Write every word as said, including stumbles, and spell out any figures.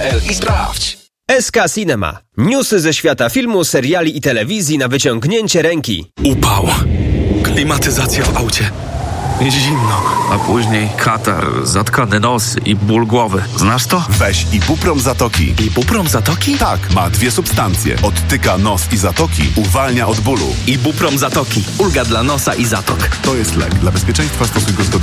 l i sprawdź. S K Cinema. Newsy ze świata filmu, seriali i telewizji na wyciągnięcie ręki. Upał. Klimatyzacja w aucie. Zimno. A później katar, zatkany nos i ból głowy. Znasz to? Weź Ibuprom Zatoki. Ibuprom Zatoki? Tak, ma dwie substancje. Odtyka nos i zatoki, uwalnia od bólu. Ibuprom Zatoki. Ulga dla nosa i zatok. To jest lek. Dla bezpieczeństwa stosuj go zgodnie